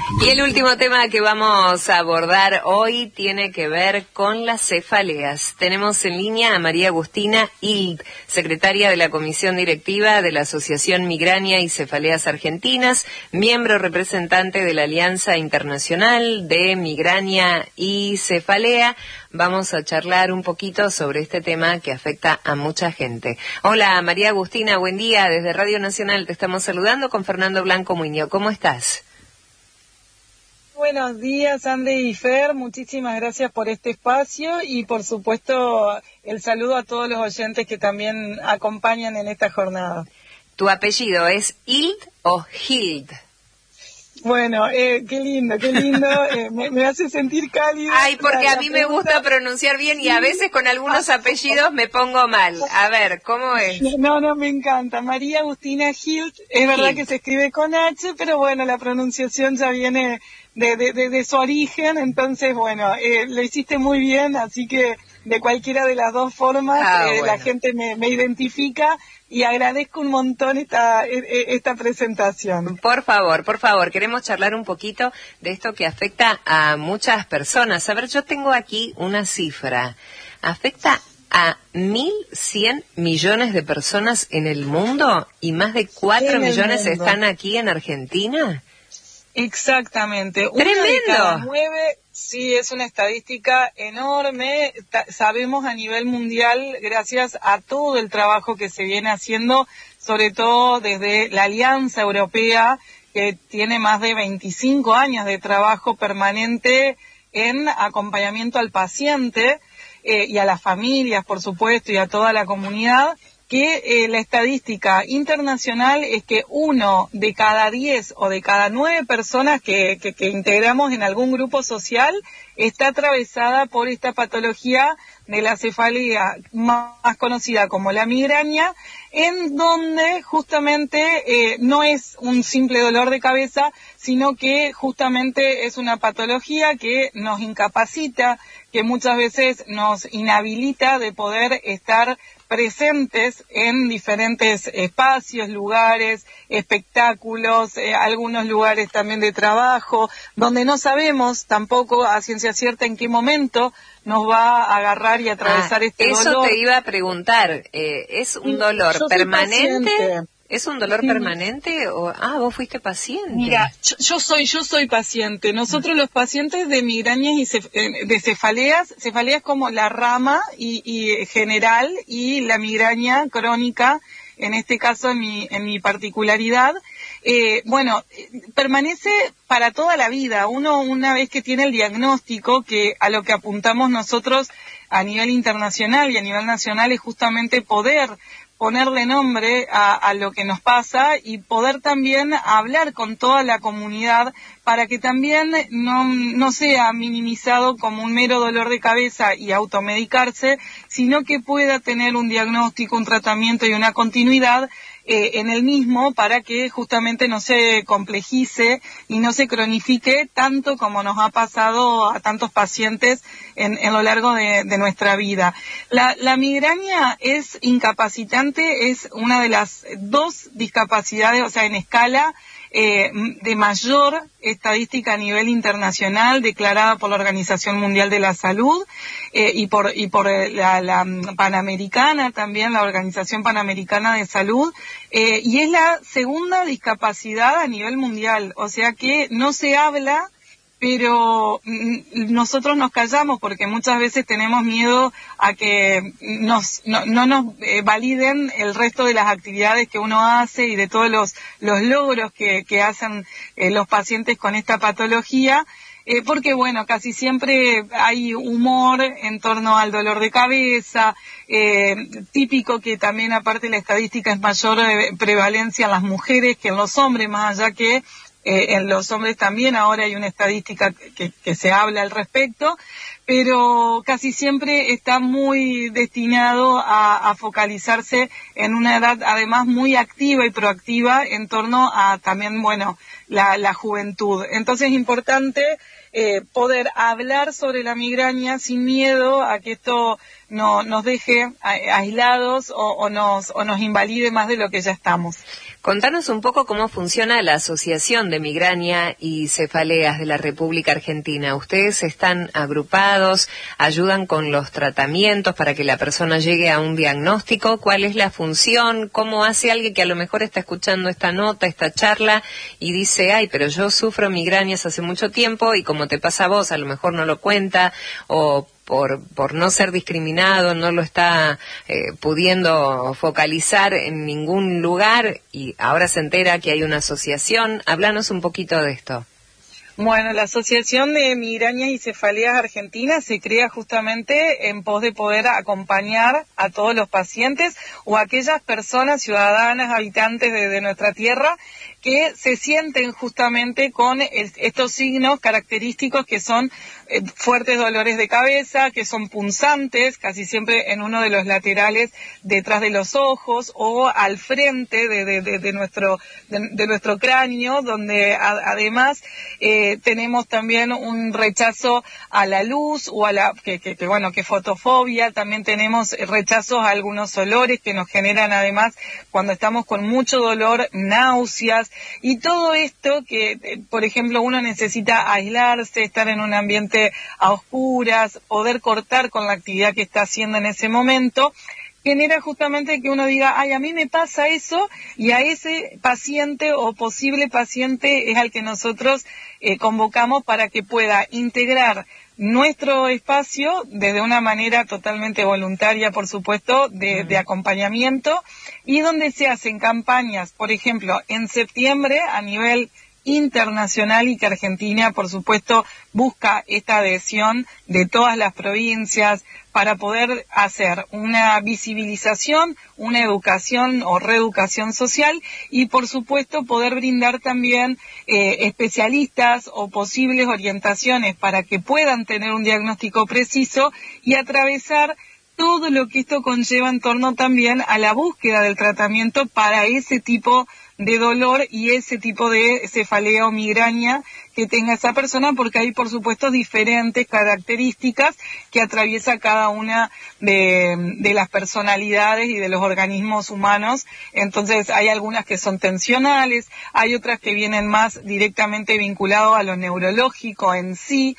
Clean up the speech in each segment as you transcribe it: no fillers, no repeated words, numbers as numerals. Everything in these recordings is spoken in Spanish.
Y el último tema que vamos a abordar hoy tiene que ver con las cefaleas. Tenemos en línea a María Agustina Hild, secretaria de la Comisión Directiva de la Asociación Migraña y Cefaleas Argentinas, miembro representante de la Alianza Internacional de Migraña y Cefalea. Vamos a charlar un poquito sobre este tema que afecta a mucha gente. Hola María Agustina, buen día. Desde Radio Nacional te estamos saludando con Fernando Blanco Muñoz. ¿Cómo estás? Buenos días, Andy y Fer, muchísimas gracias por este espacio y por supuesto el saludo a todos los oyentes que también acompañan en esta jornada. ¿Tu apellido es Hild o Hild? Bueno, qué lindo, me hace sentir cálida. Ay, porque a mí me gusta pronunciar bien y a veces con algunos apellidos me pongo mal. A ver, ¿cómo es? No, me encanta. María Agustina Hild, es verdad que se escribe con H, pero bueno, la pronunciación ya viene de su origen, entonces bueno, lo hiciste muy bien, así que de cualquiera de las dos formas bueno, la gente me identifica y agradezco un montón esta presentación. Por favor, queremos charlar un poquito de esto que afecta a muchas personas. A ver, yo tengo aquí una cifra. Afecta a 1.100 millones de personas en el mundo y más de 4 millones están aquí en Argentina. Exactamente. ¡Tremendo! 1 de cada 9, sí, es una estadística enorme. Sabemos a nivel mundial, gracias a todo el trabajo que se viene haciendo, sobre todo desde la Alianza Europea, que tiene más de 25 años de trabajo permanente en acompañamiento al paciente y a las familias, por supuesto, y a toda la comunidad, que la estadística internacional es que 1 de cada 10 o de cada 9 personas que integramos en algún grupo social está atravesada por esta patología de la cefalea más conocida como la migraña, en donde justamente no es un simple dolor de cabeza, sino que justamente es una patología que nos incapacita, que muchas veces nos inhabilita de poder estar presentes en diferentes espacios, lugares, espectáculos, algunos lugares también de trabajo, donde no sabemos tampoco a ciencia cierta en qué momento nos va a agarrar y atravesar este dolor. Eso te iba a preguntar, ¿es un dolor permanente? ¿Es un dolor permanente o vos fuiste paciente? Mira, yo soy paciente. Nosotros los pacientes de migrañas y de cefaleas como la rama y general y la migraña crónica, en este caso en mi particularidad, permanece para toda la vida. Uno, una vez que tiene el diagnóstico, que a lo que apuntamos nosotros a nivel internacional y a nivel nacional es justamente poder ponerle nombre a lo que nos pasa y poder también hablar con toda la comunidad para que también no sea minimizado como un mero dolor de cabeza y automedicarse, sino que pueda tener un diagnóstico, un tratamiento y una continuidad en el mismo para que justamente no se complejice y no se cronifique tanto como nos ha pasado a tantos pacientes en lo largo de nuestra vida. La migraña es incapacitante, es una de las 2 discapacidades, o sea, en escala de mayor estadística a nivel internacional declarada por la Organización Mundial de la Salud y por la Panamericana también, la Organización Panamericana de Salud, y es la segunda discapacidad a nivel mundial, o sea que no se habla, pero nosotros nos callamos porque muchas veces tenemos miedo a que no nos validen el resto de las actividades que uno hace y de todos los logros que hacen los pacientes con esta patología, porque bueno, casi siempre hay humor en torno al dolor de cabeza, típico que también aparte la estadística es mayor prevalencia en las mujeres que en los hombres, más allá que en los hombres también ahora hay una estadística que se habla al respecto, pero casi siempre está muy destinado a focalizarse en una edad además muy activa y proactiva en torno a también, la juventud. Entonces es importante poder hablar sobre la migraña sin miedo a que esto nos deje aislados o nos invalide más de lo que ya estamos. Contanos un poco cómo funciona la Asociación de Migraña y Cefaleas de la República Argentina. Ustedes están agrupados, ayudan con los tratamientos para que la persona llegue a un diagnóstico. ¿Cuál es la función? ¿Cómo hace alguien que a lo mejor está escuchando esta nota, esta charla y dice, ay, pero yo sufro migrañas hace mucho tiempo y como te pasa a vos, a lo mejor no lo cuenta o por no ser discriminado, no lo está pudiendo focalizar en ningún lugar y ahora se entera que hay una asociación? Háblanos un poquito de esto. Bueno, la Asociación de Migrañas y Cefaleas Argentina se crea justamente en pos de poder acompañar a todos los pacientes o a aquellas personas, ciudadanas, habitantes de nuestra tierra, que se sienten justamente con estos signos característicos que son fuertes dolores de cabeza, que son punzantes, casi siempre en uno de los laterales detrás de los ojos o al frente de nuestro cráneo, donde además tenemos también un rechazo a la luz o a que fotofobia. También tenemos rechazos a algunos olores que nos generan además cuando estamos con mucho dolor, náuseas. Y todo esto que, por ejemplo, uno necesita aislarse, estar en un ambiente a oscuras, poder cortar con la actividad que está haciendo en ese momento, genera justamente que uno diga, ay, a mí me pasa eso, y a ese paciente o posible paciente es al que nosotros convocamos para que pueda integrar nuestro espacio desde una manera totalmente voluntaria, por supuesto, de acompañamiento, y donde se hacen campañas, por ejemplo, en septiembre a nivel internacional, y que Argentina, por supuesto, busca esta adhesión de todas las provincias para poder hacer una visibilización, una educación o reeducación social y, por supuesto, poder brindar también especialistas o posibles orientaciones para que puedan tener un diagnóstico preciso y atravesar todo lo que esto conlleva en torno también a la búsqueda del tratamiento para ese tipo de dolor y ese tipo de cefalea o migraña que tenga esa persona, porque hay, por supuesto, diferentes características que atraviesa cada una de las personalidades y de los organismos humanos. Entonces, hay algunas que son tensionales, hay otras que vienen más directamente vinculadas a lo neurológico en sí,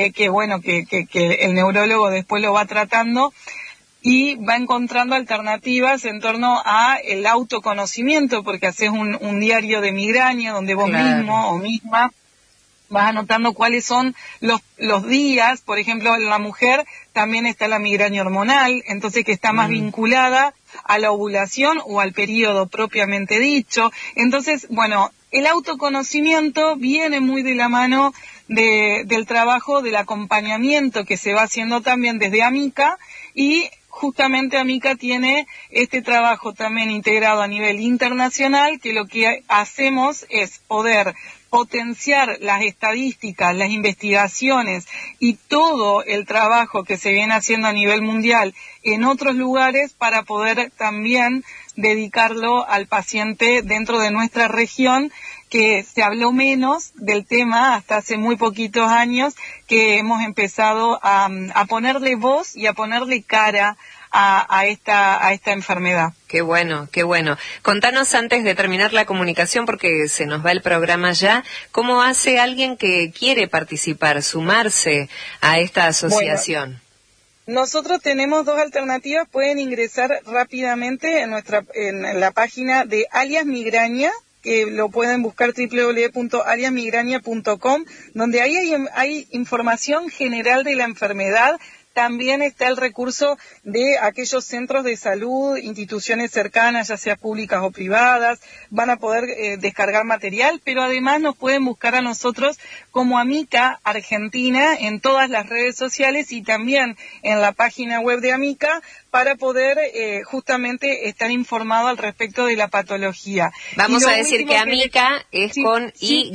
que el neurólogo después lo va tratando y va encontrando alternativas en torno a el autoconocimiento, porque haces un diario de migraña donde vos mismo o misma vas anotando cuáles son los días. Por ejemplo, en la mujer también está la migraña hormonal, entonces que está más vinculada a la ovulación o al periodo propiamente dicho. Entonces, bueno, el autoconocimiento viene muy de la mano del trabajo, del acompañamiento que se va haciendo también desde AMICA, y justamente AMICA tiene este trabajo también integrado a nivel internacional, que lo que hacemos es poder potenciar las estadísticas, las investigaciones y todo el trabajo que se viene haciendo a nivel mundial en otros lugares para poder también dedicarlo al paciente dentro de nuestra región, que se habló menos del tema hasta hace muy poquitos años, que hemos empezado a ponerle voz y a ponerle cara a esta enfermedad. Qué bueno, qué bueno. Contanos antes de terminar la comunicación, porque se nos va el programa ya, ¿cómo hace alguien que quiere participar, sumarse a esta asociación? Bueno, nosotros tenemos dos alternativas. Pueden ingresar rápidamente en la página de Alias Migraña, que lo pueden buscar www.aliasmigraña.com, donde ahí hay información general de la enfermedad. También está el recurso de aquellos centros de salud, instituciones cercanas, ya sea públicas o privadas, van a poder descargar material, pero además nos pueden buscar a nosotros como AMICA Argentina en todas las redes sociales y también en la página web de AMICA para poder justamente estar informado al respecto de la patología. Vamos a decir que AMICA es con Y,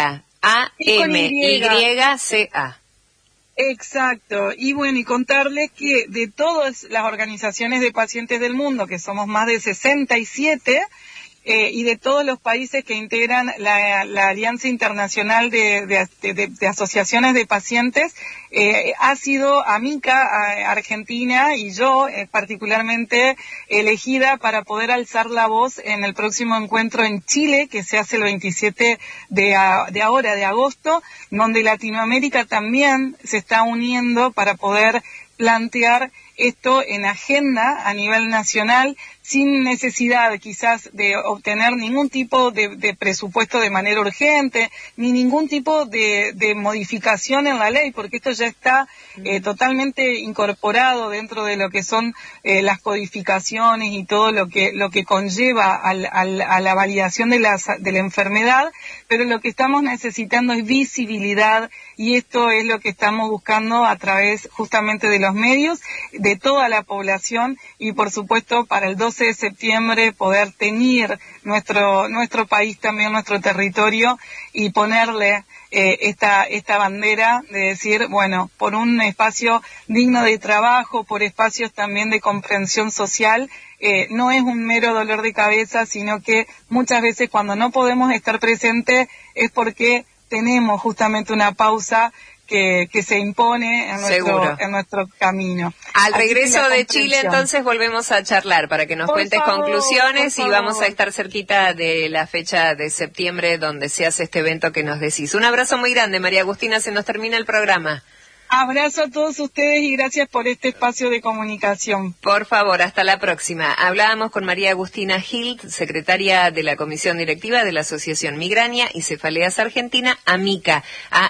A-M-Y-C-A. Exacto, y bueno, y contarles que de todas las organizaciones de pacientes del mundo, que somos más de 67, y de todos los países que integran la Alianza Internacional de Asociaciones de Pacientes, ha sido AMICA Argentina y yo particularmente elegida para poder alzar la voz en el próximo encuentro en Chile, que se hace el 27 de agosto, donde Latinoamérica también se está uniendo para poder plantear esto en agenda a nivel nacional, sin necesidad quizás de obtener ningún tipo de presupuesto de manera urgente, ni ningún tipo de modificación en la ley, porque esto ya está totalmente incorporado dentro de lo que son las codificaciones y todo lo que conlleva a la validación de la enfermedad, pero lo que estamos necesitando es visibilidad, y esto es lo que estamos buscando a través justamente de los medios, de toda la población, y por supuesto para el 12 de septiembre poder teñir nuestro país, también nuestro territorio, y ponerle esta bandera de decir, bueno, por un espacio digno de trabajo, por espacios también de comprensión social, no es un mero dolor de cabeza, sino que muchas veces cuando no podemos estar presentes es porque tenemos justamente una pausa que se impone en nuestro camino. Al regreso de Chile, entonces, volvemos a charlar para que nos cuentes conclusiones, y vamos a estar cerquita de la fecha de septiembre donde se hace este evento que nos decís. Un abrazo muy grande, María Agustina, se nos termina el programa. Abrazo a todos ustedes y gracias por este espacio de comunicación. Por favor, hasta la próxima. Hablábamos con María Agustina Hild, secretaria de la Comisión Directiva de la Asociación Migraña y Cefaleas Argentina, AMICA,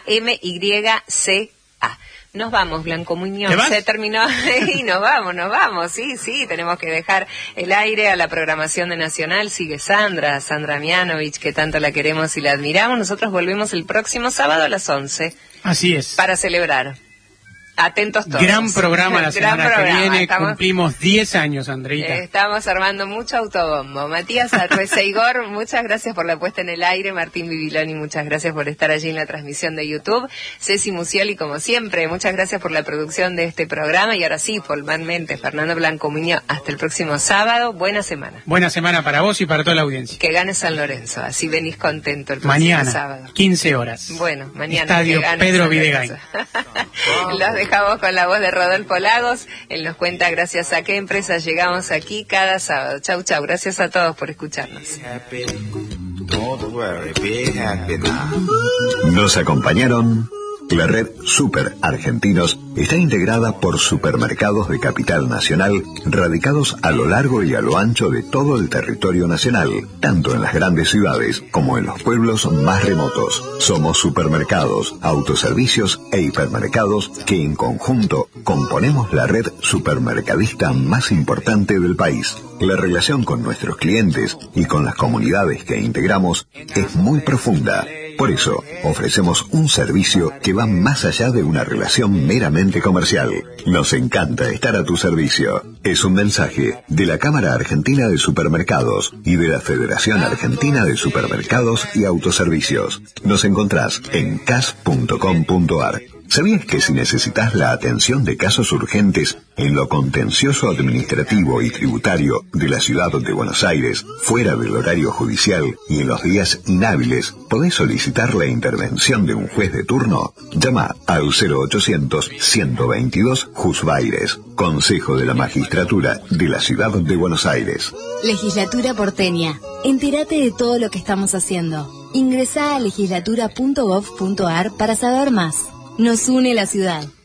AMYCA. Nos vamos, Blanco Muñoz. Se terminó y nos vamos. Sí, tenemos que dejar el aire a la programación de Nacional. Sigue Sandra Mianovich, que tanto la queremos y la admiramos. Nosotros volvemos el próximo sábado a las 11. Así es. Para celebrar. Atentos todos. Gran programa la semana que viene. Cumplimos 10 años, Andreita. Estamos armando mucho autobombo. Matías Arrueseigor, muchas gracias por la puesta en el aire. Martín Bibiloni, muchas gracias por estar allí en la transmisión de YouTube. Ceci Musioli, como siempre, muchas gracias por la producción de este programa. Y ahora sí, formalmente, Fernando Blanco Muñoz, hasta el próximo sábado. Buena semana. Buena semana para vos y para toda la audiencia. Que gane San Lorenzo, así venís contento el próximo sábado. Mañana, 15 horas. Bueno, mañana. Estadio Pedro Videgain. Los dejamos con la voz de Rodolfo Lagos. Él nos cuenta gracias a qué empresas llegamos aquí cada sábado. Chau, gracias a todos por escucharnos. Nos acompañaron. La red Super Argentinos está integrada por supermercados de capital nacional radicados a lo largo y a lo ancho de todo el territorio nacional, tanto en las grandes ciudades como en los pueblos más remotos. Somos supermercados, autoservicios e hipermercados que en conjunto componemos la red supermercadista más importante del país. La relación con nuestros clientes y con las comunidades que integramos es muy profunda. Por eso, ofrecemos un servicio que va más allá de una relación meramente comercial. Nos encanta estar a tu servicio. Es un mensaje de la Cámara Argentina de Supermercados y de la Federación Argentina de Supermercados y Autoservicios. Nos encontrás en cas.com.ar. ¿Sabías que si necesitas la atención de casos urgentes en lo contencioso administrativo y tributario de la ciudad de Buenos Aires, fuera del horario judicial y en los días inhábiles, podés solicitar la intervención de un juez de turno? Llama al 0800-122 Juzbaires, Consejo de la Magistratura de la ciudad de Buenos Aires. Legislatura porteña. Entérate de todo lo que estamos haciendo. Ingresá a legislatura.gov.ar para saber más. Nos une la ciudad.